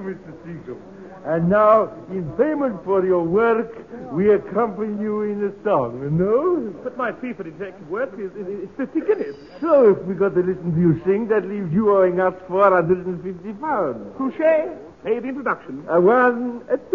Mr. Seacombe. And now, in payment for your work, we accompany you in a song, no? But my fee for detective work is 50 guineas. So if we got to listen to you sing, that leaves you owing us £450. Touché. Pay the introduction. A 1, a 2.